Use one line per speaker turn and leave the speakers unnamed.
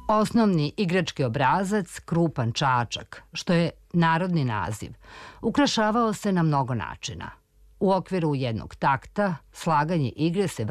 Osnovni igrački obrazac, krupan čačak, što je narodni naziv, ukrašavao se na mnogo načina. U okviru jednog takta slaganje igre se